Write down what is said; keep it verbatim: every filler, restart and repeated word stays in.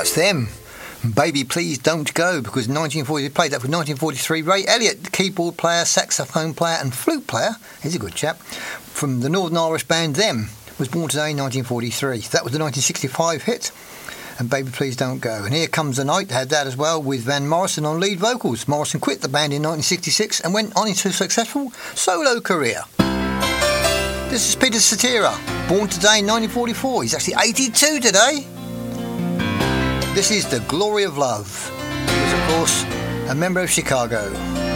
That's them. Baby Please Don't Go, because nineteen forty they played that for nineteen forty-three. Ray Elliott, the keyboard player, saxophone player and flute player, he's a good chap, from the Northern Irish band Them, was born today in nineteen forty-three. That was the nineteen sixty-five hit, and Baby Please Don't Go. And Here Comes the Night had that as well, with Van Morrison on lead vocals. Morrison quit the band in nineteen sixty-six and went on into a successful solo career. This is Peter Cetera, born today in nineteen forty-four. He's actually eighty-two today. This is The Glory of Love. He was, of course, a member of Chicago.